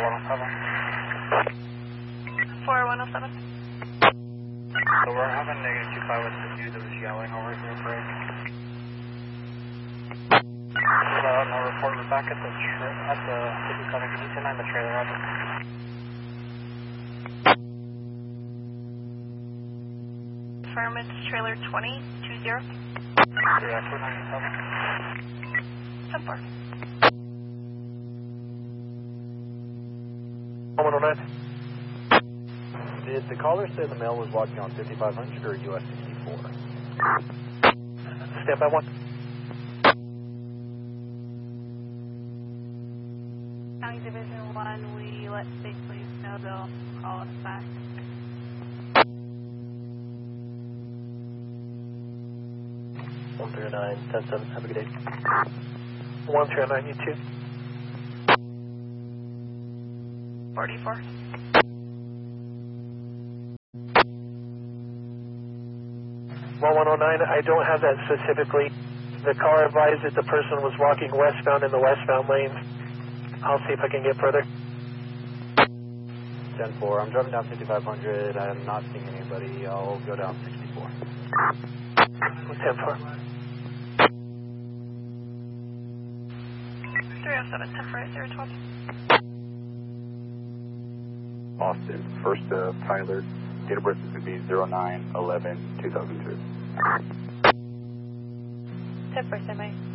4107. So we're having negative 25 with the dude that was yelling over here, break. No report, we're back at the 57, can you send on the trailer out? Confirm it's trailer 2020. Yeah, 297. 10-4. 109. Did the caller say the male was walking on 5500 or US 64? Stand by 1. County Division 1, we let state police know they'll call us back. One 10-7, have a good day. 139, you too. 44. 1109, I don't have that specifically. The caller advised that the person was walking westbound in the westbound lanes. I'll see if I can get further. 10-4, I'm driving down 5500. I'm not seeing anybody. I'll go down 64. 10-4. 307, 10-4, 012. Austin, first Tyler, date of birth is going to be 09/11/2002. 10-4, semi.